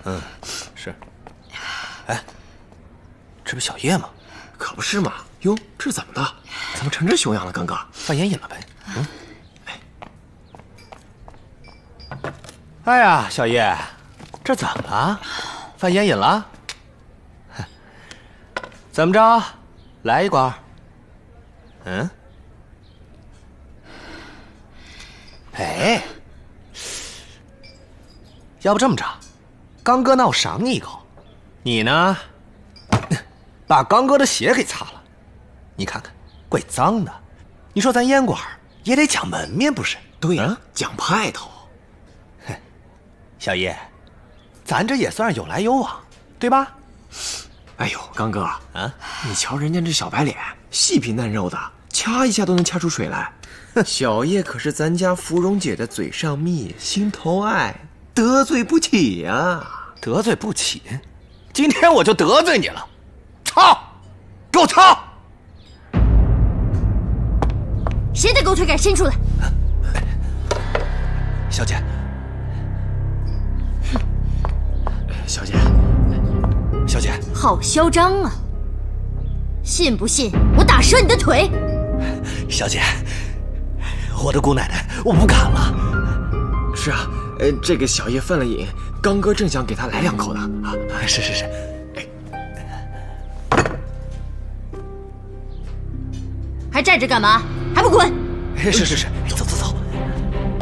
嗯，是。哎，这不小叶吗？ 可不是嘛。哟，这怎么的？怎么成这熊样了，刚哥？ 犯烟瘾了呗？嗯。哎呀，小叶，这怎么了？犯烟瘾了？怎么着？来一管？嗯？哎，要不这么着，刚哥那我赏你一口，你呢，把刚哥的鞋给擦了，你看看，怪脏的。你说咱烟馆也得讲门面不是？ 对呀，讲派头。 小叶，咱这也算是有来有往，对吧？ 哎呦，刚哥啊， 你瞧人家这小白脸，细皮嫩肉的，掐一下都能掐出水来。小叶可是咱家芙蓉姐的嘴上蜜，心头爱，得罪不起呀！ 得罪不起？今天我就得罪你了！操！给我操！ 谁的狗腿敢伸出来？ 小姐， 小姐， 小姐， 好嚣张啊！信不信我打折你的腿？ 小姐，我的姑奶奶，我不敢了。 是啊，这个小叶犯了瘾，刚哥正想给他来2口呢。啊， 是。 还站着干嘛？还不滚！ 是，走。